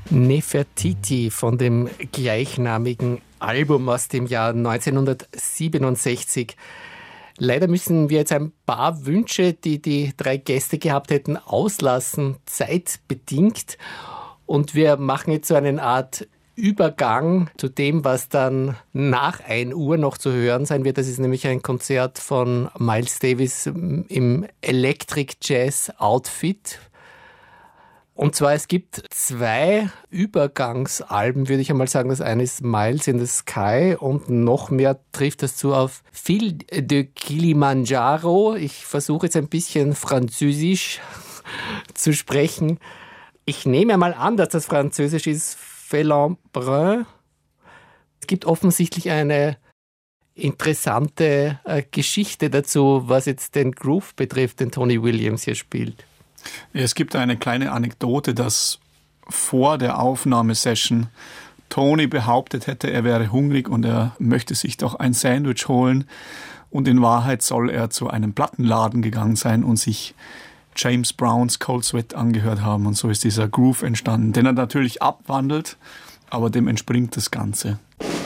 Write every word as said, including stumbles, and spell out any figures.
Nefertiti von dem gleichnamigen Album aus dem Jahr neunzehnhundertsiebenundsechzig. Leider müssen wir jetzt ein paar Wünsche, die die drei Gäste gehabt hätten, auslassen, zeitbedingt. Und wir machen jetzt so eine Art Übergang zu dem, was dann nach ein Uhr noch zu hören sein wird. Das ist nämlich ein Konzert von Miles Davis im Electric Jazz Outfit. Und zwar, es gibt zwei Übergangsalben, würde ich einmal sagen. Das eine ist Miles in the Sky und noch mehr trifft das zu auf Fil de Kilimanjaro. Ich versuche jetzt ein bisschen Französisch zu sprechen. Ich nehme mal an, dass das Französisch ist Félin Brun. Es gibt offensichtlich eine interessante äh, Geschichte dazu, was jetzt den Groove betrifft, den Tony Williams hier spielt. Es gibt eine kleine Anekdote, dass vor der Aufnahmesession Tony behauptet hätte, er wäre hungrig und er möchte sich doch ein Sandwich holen. Und in Wahrheit soll er zu einem Plattenladen gegangen sein und sich James Browns Cold Sweat angehört haben. Und so ist dieser Groove entstanden, den er natürlich abwandelt, aber dem entspringt das Ganze.